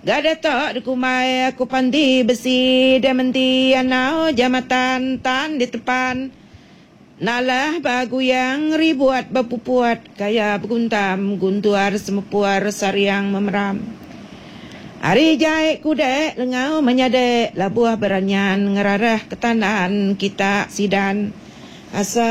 Gada tok dikumai aku pandi besi dan menti anau jamatan tan di depan. Nalah bagu yang ribuat berpupuat kaya berguntam guntuar semepuar sariang memeram. Hari jahit kudek lengau menyadek labuah beranyan ngerarah ketanaan kita sidan. Asa